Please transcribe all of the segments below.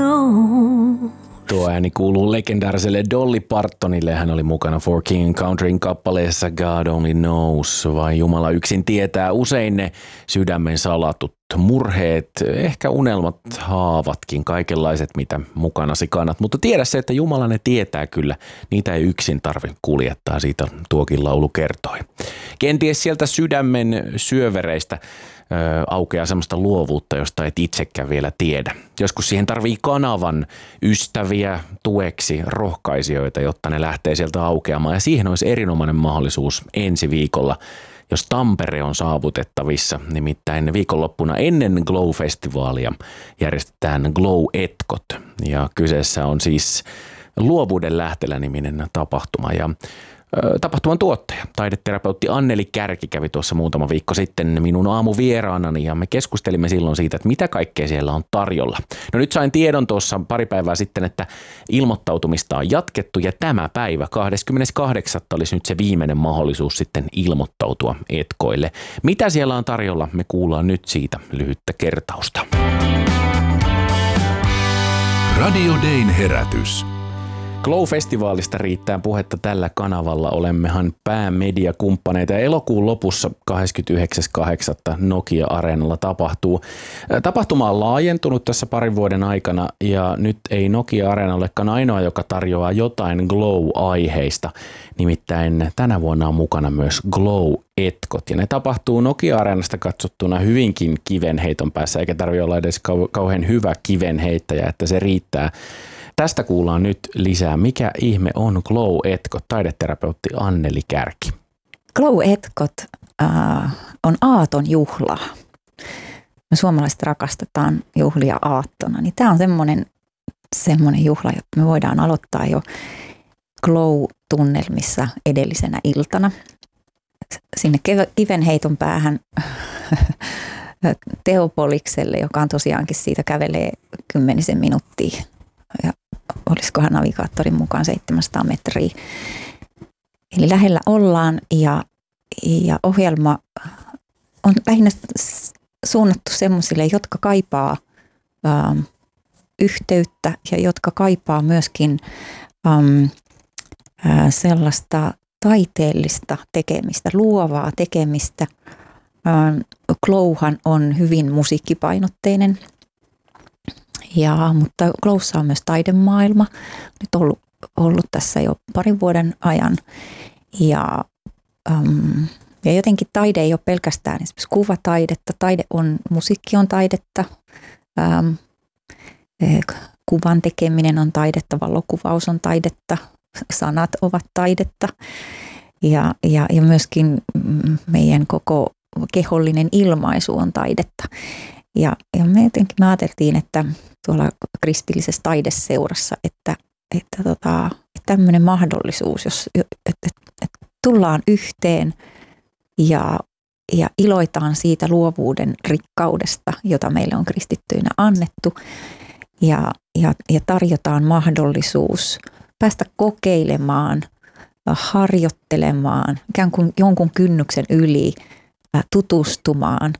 knows. Tuo ääni kuuluu legendaariselle Dolly Partonille. Hän oli mukana For King Countryn kappaleessa God Only Knows. Vain Jumala yksin tietää. Usein ne sydämen salatut murheet, ehkä unelmat, haavatkin, kaikenlaiset, mitä mukanasi kannat. Mutta tiedä se, että Jumala ne tietää kyllä. Niitä ei yksin tarvitse kuljettaa, siitä tuokin laulu kertoi. Kenties sieltä sydämen syövereistä aukeaa semmoista luovuutta, josta et itsekään vielä tiedä. Joskus siihen tarvii kanavan, ystäviä, tueksi, rohkaisijoita, jotta ne lähtee sieltä aukeamaan. Ja siihen olisi erinomainen mahdollisuus ensi viikolla, jos Tampere on saavutettavissa. Nimittäin viikonloppuna ennen Glow-festivaalia järjestetään Glow-etkot. Ja kyseessä on siis Luovuuden lähtelä-niminen tapahtuma. Ja tapahtuman tuottaja, taideterapeutti Anneli Kärki kävi tuossa muutama viikko sitten minun aamuvieraanani ja me keskustelimme silloin siitä, että mitä kaikkea siellä on tarjolla. No nyt sain tiedon tuossa pari päivää sitten, että ilmoittautumista on jatkettu ja tämä päivä 28. olisi nyt se viimeinen mahdollisuus sitten ilmoittautua etkoille. Mitä siellä on tarjolla? Me kuullaan nyt siitä lyhyttä kertausta. Radio Dayn herätys. Glow-festivaalista riittää puhetta tällä kanavalla. Olemmehan päämediakumppaneita ja elokuun lopussa 29.8. Nokia-areenalla tapahtuu. Tapahtuma on laajentunut tässä parin vuoden aikana ja nyt ei Nokia-areena olekaan ainoa, joka tarjoaa jotain Glow-aiheista. Nimittäin tänä vuonna on mukana myös Glow-etkot ja ne tapahtuu Nokia-areenasta katsottuna hyvinkin kivenheiton päässä, eikä tarvitse olla edes kauhean hyvä kivenheittäjä, että se riittää. Tästä kuullaan nyt lisää. Mikä ihme on Glow-etkot? Taideterapeutti Anneli Kärki. Glow-etkot on aaton juhlaa. Me suomalaiset rakastetaan juhlia aattona. Niin tämä on semmoinen juhla, jota me voidaan aloittaa jo Glow-tunnelmissa edellisenä iltana. Sinne kivenheiton päähän Teopolikselle, joka on tosiaankin siitä kävelee 10 minuuttia. Ja olisikohan navigaattorin mukaan 700 metriä. Eli lähellä ollaan ja ohjelma on lähinnä suunnattu semmoisille, jotka kaipaa yhteyttä ja jotka kaipaa myöskin sellaista taiteellista tekemistä, luovaa tekemistä. Glowhan on hyvin musiikkipainotteinen. Mutta Glowssa on myös taidemaailma, nyt ollut tässä jo parin vuoden ajan ja jotenkin taide ei ole pelkästään esimerkiksi kuvataidetta, musiikki on taidetta, kuvan tekeminen on taidetta, valokuvaus on taidetta, sanat ovat taidetta ja myöskin meidän koko kehollinen ilmaisu on taidetta. Ja me jotenkin ajateltiin, että tuolla kristillisessä taideseurassa, että tämmöinen mahdollisuus, että tullaan yhteen ja iloitaan siitä luovuuden rikkaudesta, jota meille on kristittyinä annettu ja tarjotaan mahdollisuus päästä kokeilemaan, harjoittelemaan, ikään kuin jonkun kynnyksen yli tutustumaan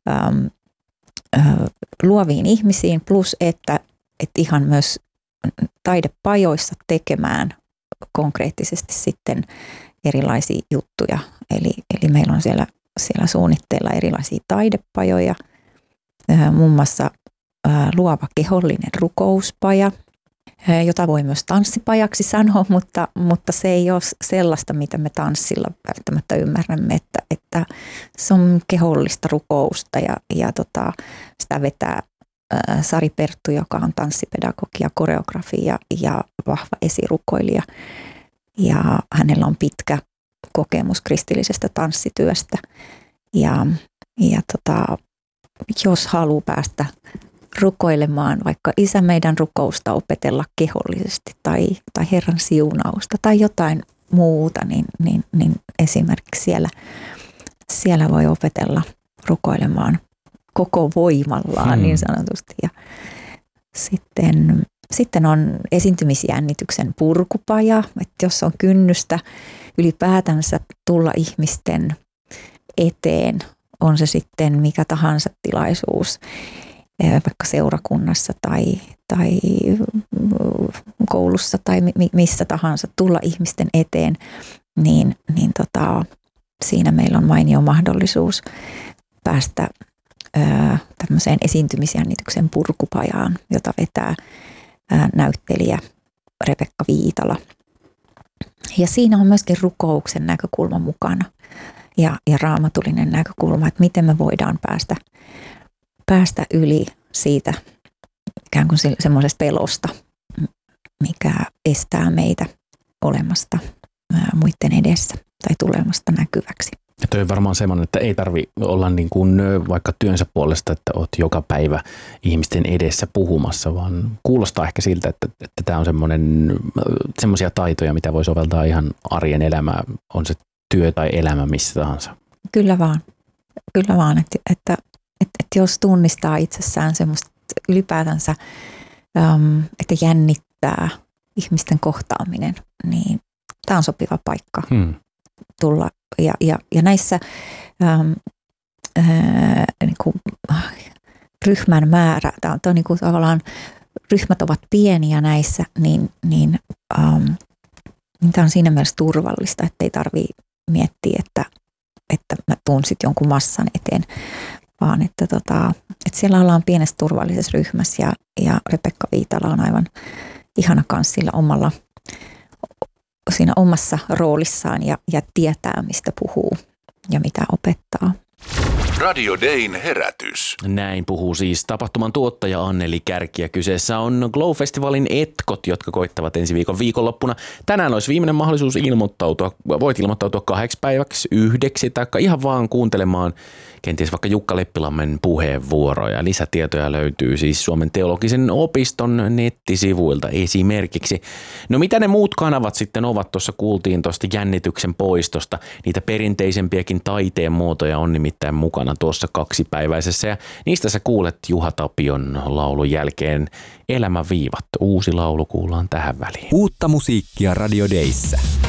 luoviin ihmisiin, plus että ihan myös taidepajoissa tekemään konkreettisesti sitten erilaisia juttuja. Eli meillä on siellä suunnitteilla erilaisia taidepajoja, muun muassa luova kehollinen rukouspaja, jota voi myös tanssipajaksi sanoa, mutta se ei ole sellaista, mitä me tanssilla välttämättä ymmärrämme, että se on kehollista rukousta ja sitä vetää Sari Perttu, joka on tanssipedagogi ja koreografi ja vahva esirukoilija. Ja hänellä on pitkä kokemus kristillisestä tanssityöstä. Ja jos haluaa päästä rukoilemaan vaikka Isä meidän rukousta opetella kehollisesti tai Herran siunausta tai jotain muuta, niin esimerkiksi siellä voi opetella rukoilemaan koko voimallaan niin sanotusti. Ja sitten on esiintymisjännityksen purkupaja, että jos on kynnystä ylipäätänsä tulla ihmisten eteen, on se sitten mikä tahansa tilaisuus, vaikka seurakunnassa tai koulussa tai missä tahansa tulla ihmisten eteen, niin siinä meillä on mainio mahdollisuus päästä tämmöiseen esiintymisjännityksen purkupajaan, jota vetää näyttelijä Rebekka Viitala. Ja siinä on myöskin rukouksen näkökulma mukana ja raamatullinen näkökulma, että miten me voidaan päästä yli siitä ikään kuin semmoisesta pelosta, mikä estää meitä olemasta muiden edessä tai tulemasta näkyväksi. Ja toi on varmaan semmoinen, että ei tarvi olla niin kuin vaikka työnsä puolesta, että oot joka päivä ihmisten edessä puhumassa, vaan kuulostaa ehkä siltä, että tämä on semmoisia taitoja, mitä voi soveltaa ihan arjen elämään, on se työ tai elämä missä tahansa. Kyllä vaan, että jos tunnistaa itsessään semmoista ylipäätänsä, että jännittää ihmisten kohtaaminen, niin tämä on sopiva paikka tulla. Ja näissä niin kuin ryhmän määrä, tämä on niin kuin tavallaan ryhmät ovat pieniä näissä, niin tämä on siinä mielessä turvallista, että ei tarvitse miettiä, että mä tuun sitten jonkun massan eteen, vaan että siellä ollaan pienessä turvallisessa ryhmässä ja Rebekka Viitala on aivan ihana kanssa sillä siinä omassa roolissaan ja tietää, mistä puhuu ja mitä opettaa. Radio Dayn herätys. Näin puhuu siis tapahtuman tuottaja Anneli Kärki ja kyseessä on Glow-festivaalin etkot, jotka koittavat ensi viikon viikonloppuna. Tänään olisi viimeinen mahdollisuus ilmoittautua. Voit ilmoittautua 2 päiväksi, 9 tai ihan vaan kuuntelemaan kenties vaikka Jukka Leppilammen puheenvuoroja. Lisätietoja löytyy siis Suomen teologisen opiston nettisivuilta esimerkiksi. No mitä ne muut kanavat sitten ovat? Tuossa kuultiin tuosta jännityksen poistosta. Niitä perinteisempiäkin taiteen muotoja on nimittäin mukana tuossa 2-päiväisessä ja niistä sä kuulet Juha Tapion laulun jälkeen Elämän viivat. Uusi laulu kuullaan tähän väliin. Uutta musiikkia Radio Dayssä.